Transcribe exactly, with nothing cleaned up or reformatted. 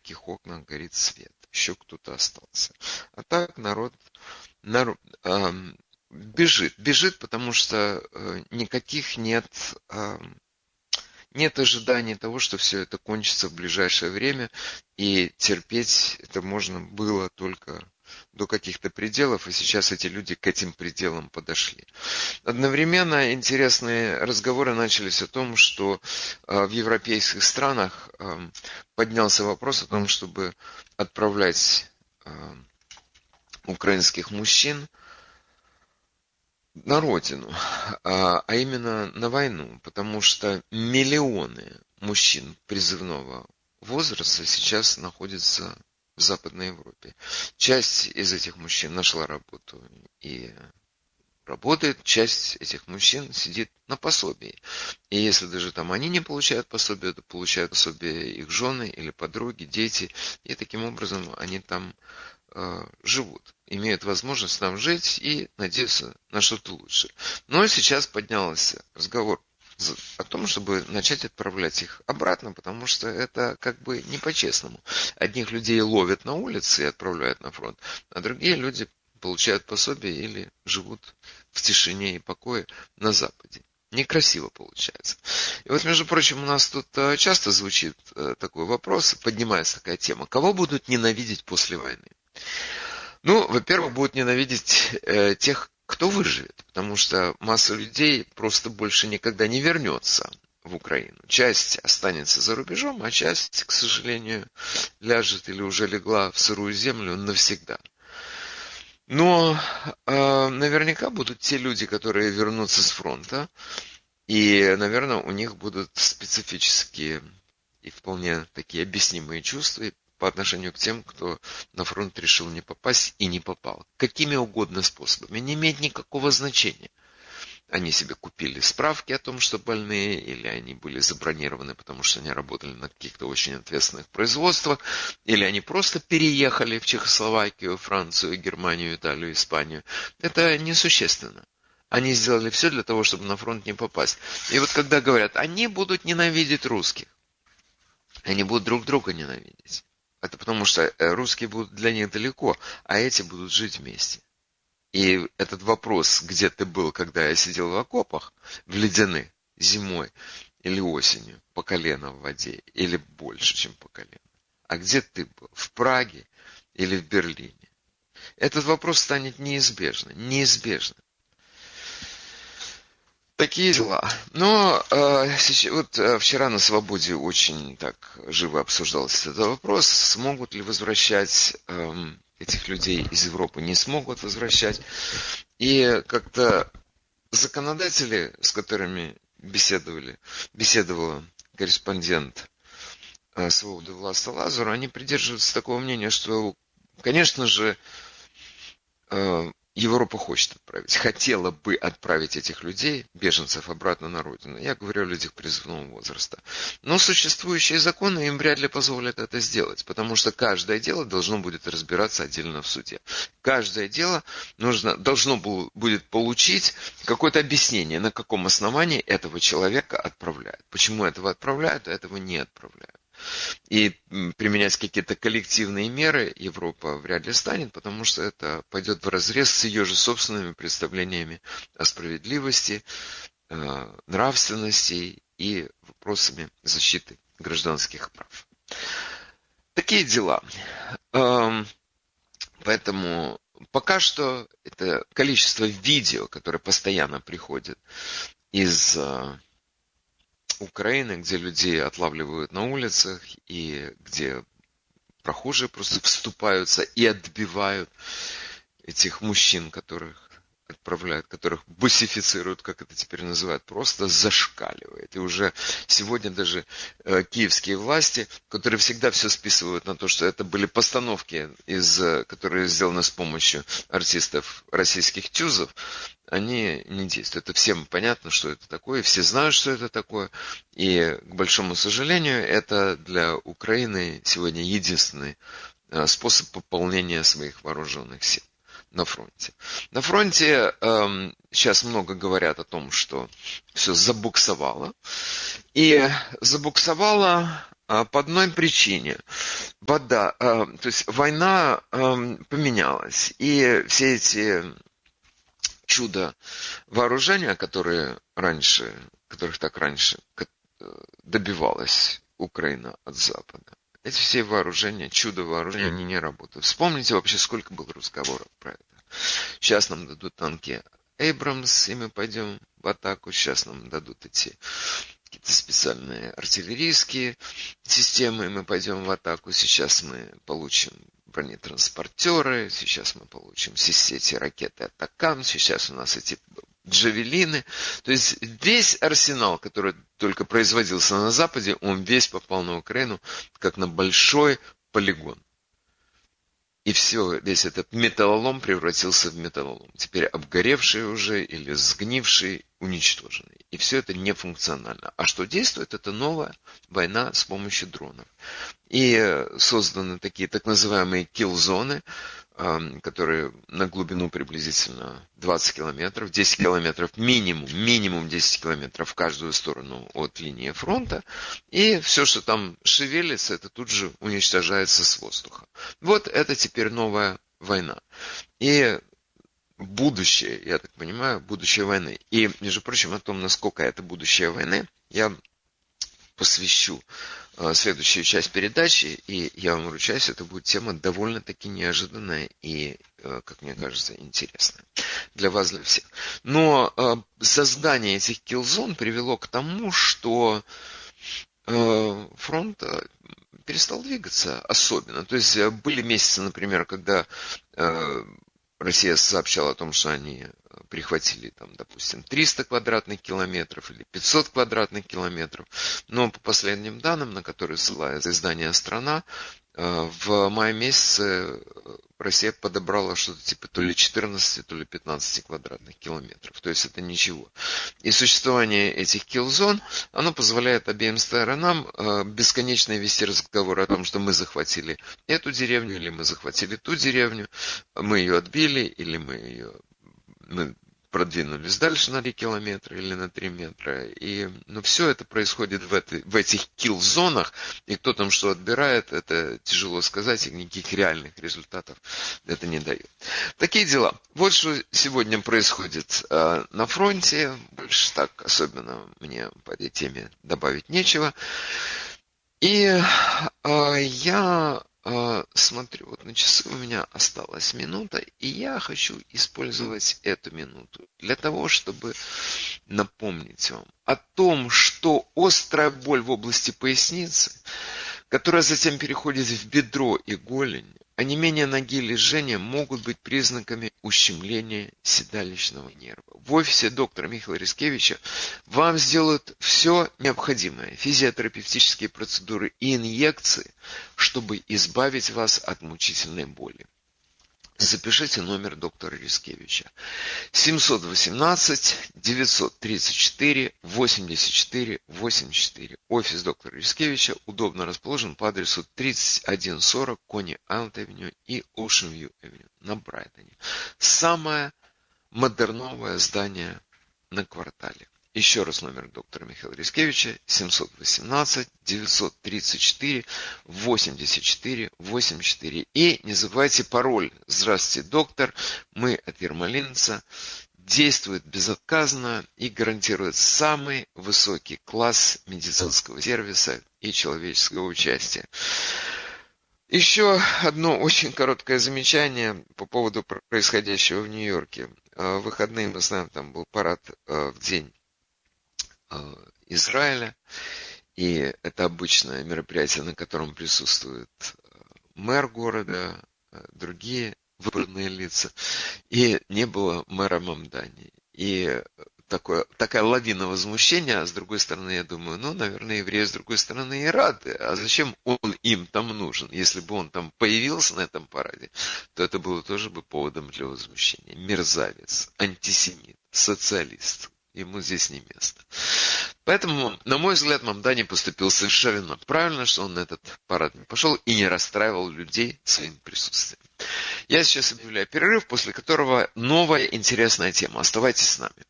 нескольких окнах горит свет. Еще кто-то остался. А так народ, народ э, бежит. Бежит, потому что э, никаких нет... Э, Нет ожидания того, что все это кончится в ближайшее время, и терпеть это можно было только до каких-то пределов, и сейчас эти люди к этим пределам подошли. Одновременно интересные разговоры начались о том, что в европейских странах поднялся вопрос о том, чтобы отправлять украинских мужчин на родину, а, а именно на войну, потому что миллионы мужчин призывного возраста сейчас находятся в Западной Европе. Часть из этих мужчин нашла работу и работает, часть этих мужчин сидит на пособии. И если даже там они не получают пособие, то получают пособие их жены или подруги, дети, и таким образом они там живут, имеют возможность там жить и надеяться на что-то лучшее. Но сейчас поднялся разговор о том, чтобы начать отправлять их обратно, потому что это как бы не по-честному. Одних людей ловят на улице и отправляют на фронт, а другие люди получают пособие или живут в тишине и покое на Западе. Некрасиво получается. И вот, между прочим, у нас тут часто звучит такой вопрос, поднимается такая тема. Кого будут ненавидеть после войны? Ну, во-первых, будут ненавидеть э, тех, кто выживет, потому что масса людей просто больше никогда не вернется в Украину. Часть останется за рубежом, а часть, к сожалению, ляжет или уже легла в сырую землю навсегда. Но э, наверняка будут те люди, которые вернутся с фронта, и, наверное, у них будут специфические и вполне такие объяснимые чувства по отношению к тем, кто на фронт решил не попасть и не попал. Какими угодно способами. Не имеет никакого значения. Они себе купили справки о том, что больные, или они были забронированы, потому что они работали на каких-то очень ответственных производствах, или они просто переехали в Чехословакию, Францию, Германию, Италию, Испанию. Это несущественно. Они сделали все для того, чтобы на фронт не попасть. И вот когда говорят, они будут ненавидеть русских, они будут друг друга ненавидеть. Это потому что русские будут для них далеко, а эти будут жить вместе. И этот вопрос, где ты был, когда я сидел в окопах, в ледяных, зимой или осенью, по колено в воде, или больше, чем по колено. А где ты был? В Праге или в Берлине? Этот вопрос станет неизбежным. Неизбежным. Такие дела. Но э, сейчас, вот э, вчера на «Свободе» очень так живо обсуждался этот вопрос. Смогут ли возвращать э, этих людей из Европы? Не смогут возвращать. И как-то законодатели, с которыми беседовали, беседовала корреспондент э, «Свободы» Власта Лазур, они придерживаются такого мнения, что, конечно же, э, Европа хочет отправить, хотела бы отправить этих людей, беженцев, обратно на родину. Я говорю о людях призывного возраста. Но существующие законы им вряд ли позволят это сделать, потому что каждое дело должно будет разбираться отдельно в суде. Каждое дело нужно, должно будет получить какое-то объяснение, на каком основании этого человека отправляют. Почему этого отправляют, а этого не отправляют. И применять какие-то коллективные меры Европа вряд ли станет, потому что это пойдет вразрез с ее же собственными представлениями о справедливости, нравственности и вопросами защиты гражданских прав. Такие дела. Поэтому пока что это количество видео, которое постоянно приходит из Украины, где людей отлавливают на улицах и где прохожие просто вступаются и отбивают этих мужчин, которых отправляют, которых босифицируют, как это теперь называют, просто зашкаливает. И уже сегодня даже э, киевские власти, которые всегда все списывают на то, что это были постановки, из, которые сделаны с помощью артистов российских тюзов, они не действуют. Это всем понятно, что это такое, все знают, что это такое. И, к большому сожалению, это для Украины сегодня единственный э, способ пополнения своих вооруженных сил. На фронте. На фронте э, сейчас много говорят о том, что все забуксовало. И забуксовало По одной причине. Вода, то есть война поменялась. И все эти чудо вооружения, которые раньше, которых так раньше добивалась Украина от Запада, эти все вооружения, чудо вооружения, они не работают. Вспомните вообще, сколько было разговоров про это. Сейчас нам дадут танки Эйбрамс, и мы пойдем в атаку. Сейчас нам дадут эти какие-то специальные артиллерийские системы, и мы пойдем в атаку. Сейчас мы получим бронетранспортеры, сейчас мы получим все эти ракеты Атакам, сейчас у нас эти джавелины. То есть весь арсенал, который только производился на Западе, он весь попал на Украину, как на большой полигон. И все, весь этот металлолом превратился в металлолом. Теперь обгоревший уже или сгнивший, уничтоженный. И все это нефункционально. А что действует? Это новая война с помощью дронов. И созданы такие так называемые килл-зоны, которые на глубину приблизительно двадцать километров, десять километров минимум, минимум десять километров в каждую сторону от линии фронта. И все, что там шевелится, это тут же уничтожается с воздуха. Вот это теперь новая война. И будущее, я так понимаю, будущее войны. И, между прочим, о том, насколько это будущее войны, я посвящу следующую часть передачи, и я вам ручаюсь, это будет тема довольно-таки неожиданная и, как мне кажется, интересная для вас, для всех. Но создание этих киллзон привело к тому, что фронт перестал двигаться особенно. То есть были месяцы, например, когда Россия сообщала о том, что они прихватили, там, допустим, триста квадратных километров или пятьсот квадратных километров. Но по последним данным, на которые ссылается издание «Страна», в мае месяце Россия подобрала что-то типа то ли четырнадцать, то ли пятнадцать квадратных километров. То есть это ничего. И существование этих киллзон, оно позволяет обеим сторонам бесконечно вести разговор о том, что мы захватили эту деревню, или мы захватили ту деревню, мы ее отбили, или мы ее мы продвинулись дальше на три километра или на три метра. И, ну, все это происходит в, этой, в этих килл-зонах. И кто там что отбирает, это тяжело сказать. И никаких реальных результатов это не дает. Такие дела. Вот что сегодня происходит э, на фронте. Больше так особенно мне по этой теме добавить нечего. И э, я... смотрю, вот на часы у меня осталась минута, и я хочу использовать эту минуту для того, чтобы напомнить вам о том, что острая боль в области поясницы, которая затем переходит в бедро и голень, онемение ноги или жжение могут быть признаками ущемления седалищного нерва. В офисе доктора Михаила Рискевича вам сделают все необходимое, физиотерапевтические процедуры и инъекции, чтобы избавить вас от мучительной боли. Запишите номер доктора Рискевича. семьсот восемнадцать девятьсот тридцать четыре восемьдесят четыре восемьдесят четыре. Офис доктора Рискевича удобно расположен по адресу тридцать один сорок Coney Island Avenue и Ocean View Avenue на Брайтоне. Самое модерновое здание на квартале. Еще раз номер доктора Михаила Рискевича семьсот восемнадцать девятьсот тридцать четыре восемьдесят четыре восемьдесят четыре. И не забывайте пароль. Здравствуйте, доктор. Мы от Ермолинца. Действует безотказно и гарантирует самый высокий класс медицинского сервиса и человеческого участия. Еще одно очень короткое замечание по поводу происходящего в Нью-Йорке. В выходные, мы знаем, там был парад в день Израиля, и это обычное мероприятие, на котором присутствует мэр города, другие выбранные лица, и не было мэра Мамдани. И такое, такая лавина возмущения, а с другой стороны, я думаю, ну, наверное, евреи с другой стороны и рады, а зачем он им там нужен? Если бы он там появился на этом параде, то это было тоже бы поводом для возмущения. Мерзавец, антисемит, социалист. Ему здесь не место. Поэтому, на мой взгляд, Мамдани поступил совершенно правильно, что он на этот парад не пошел и не расстраивал людей своим присутствием. Я сейчас объявляю перерыв, после которого новая интересная тема. Оставайтесь с нами.